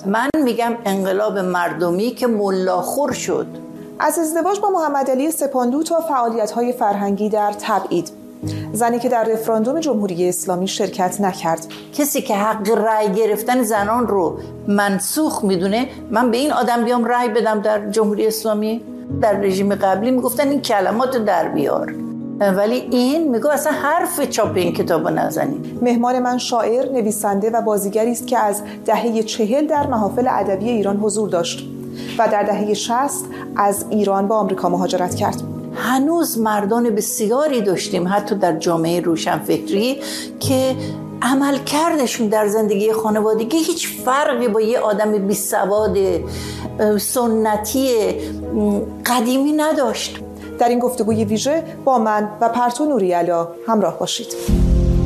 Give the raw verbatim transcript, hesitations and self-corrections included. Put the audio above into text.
من میگم انقلاب مردمی که ملاخور شد. از ازدواج با محمد علی سپاندو تا فعالیت‌های فرهنگی در تبعید، زنی که در رفراندوم جمهوری اسلامی شرکت نکرد. کسی که حق رأی گرفتن زنان رو منسوخ میدونه، من به این آدم بیام رأی بدم در جمهوری اسلامی؟ در رژیم قبلی میگفتن این کلمات در بیار، ولی این میگه اصلا حرف چاپ این کتابو نزنید. مهمان من شاعر، نویسنده و بازیگری است که از دهه چهل در محافل ادبی ایران حضور داشت و در دهه شصت از ایران به آمریکا مهاجرت کرد. هنوز مردان بسیاری داشتیم حتی در جامعه روشنفکری که عملکردشون در زندگی خانوادگی هیچ فرقی با یه آدم بی‌سواد سنتی قدیمی نداشت. در این گفتگوی ویژه با من و پرتو نوری‌علا همراه باشید.